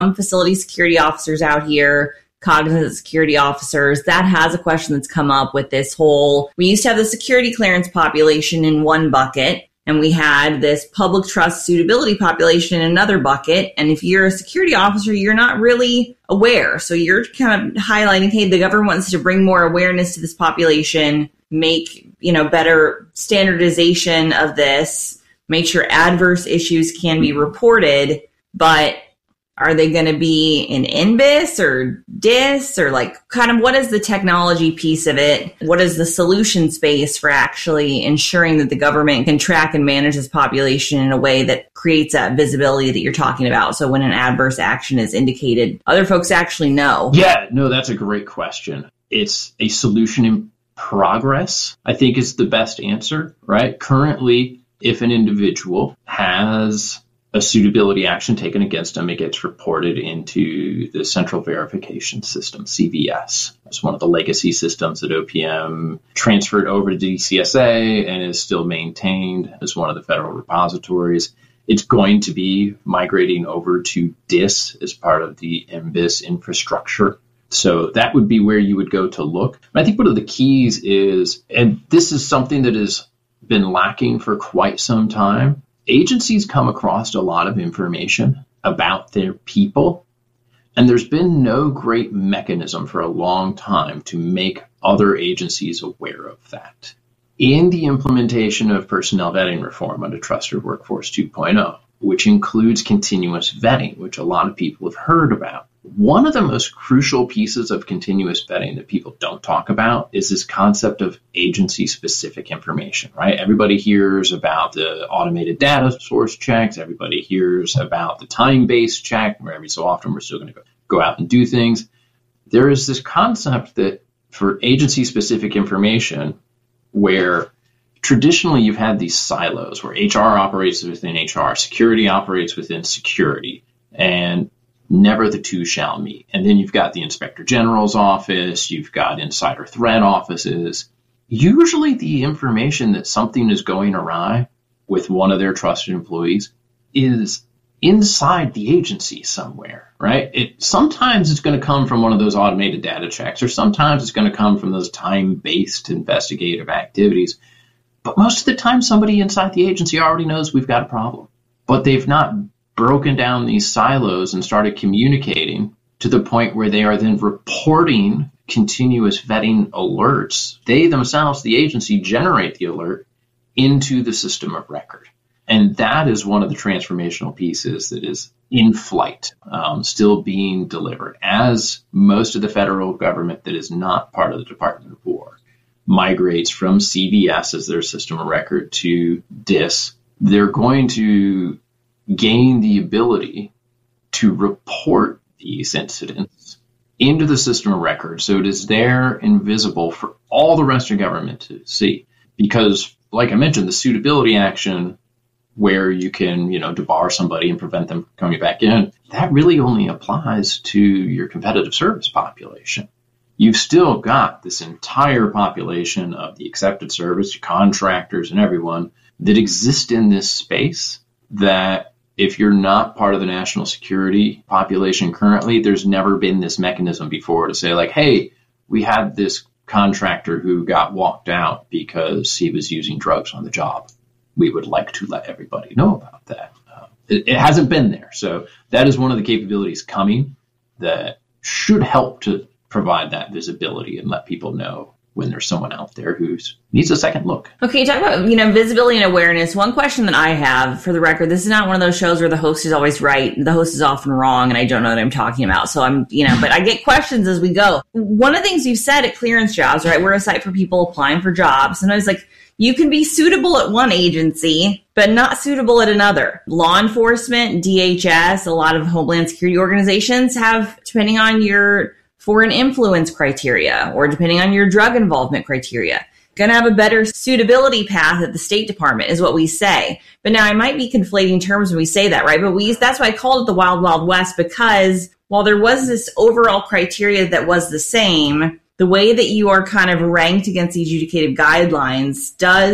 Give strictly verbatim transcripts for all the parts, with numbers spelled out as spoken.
Some facility security officers out here, cognizant security officers, that has a question that's come up with this whole, we used to have the security clearance population in one bucket, and we had this public trust suitability population in another bucket. And if you're a security officer, you're not really aware. So you're kind of highlighting, hey, the government wants to bring more awareness to this population, make, you know, better standardization of this, make sure adverse issues can be reported, but are they going to be in N B I S or D I S, or like kind of what is the technology piece of it? What is the solution space for actually ensuring that the government can track and manage this population in a way that creates that visibility that you're talking about? So when an adverse action is indicated, other folks actually know. Yeah, no, that's a great question. It's a solution in progress, I think, is the best answer, right? Currently, if an individual has a suitability action taken against them, it gets reported into the Central Verification System, C V S. It's one of the legacy systems that O P M transferred over to D C S A and is still maintained as one of the federal repositories. It's going to be migrating over to D I S as part of the N B I S infrastructure. So that would be where you would go to look. I think one of the keys is, and this is something that has been lacking for quite some time, agencies come across a lot of information about their people, and there's been no great mechanism for a long time to make other agencies aware of that. In the implementation of personnel vetting reform under Trusted Workforce two point oh, which includes continuous vetting, which a lot of people have heard about, one of the most crucial pieces of continuous vetting that people don't talk about is this concept of agency-specific information, right? Everybody hears about the automated data source checks. Everybody hears about the time-based check, where every so often we're still going to go, go out and do things. There is this concept that for agency-specific information, where traditionally you've had these silos, where H R operates within H R, security operates within security, and never the two shall meet. And then you've got the Inspector General's office, you've got insider threat offices. Usually the information that something is going awry with one of their trusted employees is inside the agency somewhere, right? It sometimes it's going to come from one of those automated data checks, or sometimes it's going to come from those time-based investigative activities. But most of the time, somebody inside the agency already knows we've got a problem, but they've not broken down these silos and started communicating to the point where they are then reporting continuous vetting alerts. They themselves, the agency, generate the alert into the system of record. And that is one of the transformational pieces that is in flight, um, still being delivered, as most of the federal government that is not part of the Department of War migrates from C V S as their system of record to D I S. They're going to gain the ability to report these incidents into the system of record, so it is there and visible for all the rest of government to see. Because, like I mentioned, the suitability action where you can, you know, debar somebody and prevent them coming back in, that really only applies to your competitive service population. You've still got this entire population of the accepted service, contractors and everyone that exist in this space that, if you're not part of the national security population currently, there's never been this mechanism before to say, like, hey, we had this contractor who got walked out because he was using drugs on the job. We would like to let everybody know about that. Uh, it, it hasn't been there. So that is one of the capabilities coming that should help to provide that visibility and let people know when there's someone out there who needs a second look. Okay, talk about, you know, visibility and awareness. One question that I have, for the record, this is not one of those shows where the host is always right. The host is often wrong, and I don't know what I'm talking about. So I'm, you know, but I get questions as we go. One of the things you've said at Clearance Jobs, right, we're a site for people applying for jobs. And I was like, you can be suitable at one agency, but not suitable at another. Law enforcement, D H S, a lot of Homeland Security organizations have, depending on your foreign influence criteria, or depending on your drug involvement criteria, going to have a better suitability path at the State Department, is what we say. But now I might be conflating terms when we say that, right? But we that's why I called it the Wild Wild West, because while there was this overall criteria that was the same, the way that you are kind of ranked against the adjudicated guidelines does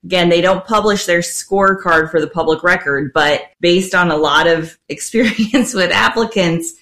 again, they don't publish their scorecard for the public record, but based on a lot of experience with applicants,